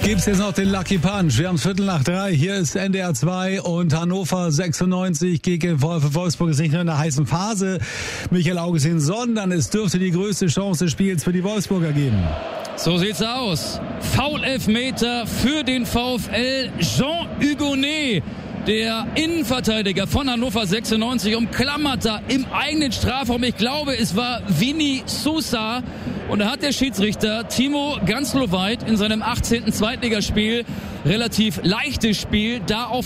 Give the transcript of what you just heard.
Gibt's jetzt noch den Lucky Punch? Wir haben 2:45. Hier ist NDR 2 und Hannover 96 gegen VfL Wolfsburg ist nicht nur in der heißen Phase, Michael Augustin, sondern es dürfte die größte Chance des Spiels für die Wolfsburger geben. So sieht's aus. Foul-Elfmeter für den VfL. Jean Hugonet, der Innenverteidiger von Hannover 96, umklammert da im eigenen Strafraum. Ich glaube, es war Vini Sousa. Und da hat der Schiedsrichter Timo Ganzloweit in seinem 18. Zweitligaspiel, relativ leichtes Spiel, da auf